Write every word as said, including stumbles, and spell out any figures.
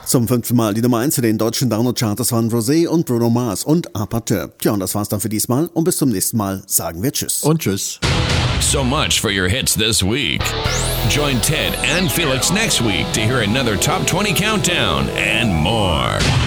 Zum fünften Mal die Nummer eins in den deutschen Download-Charts waren Rosé und Bruno Mars und Apateur. Tja, und das war's dann für diesmal und bis zum nächsten Mal sagen wir Tschüss. Und Tschüss. So much for your hits this week. Join Ted and Felix next week to hear another Top twenty Countdown and more.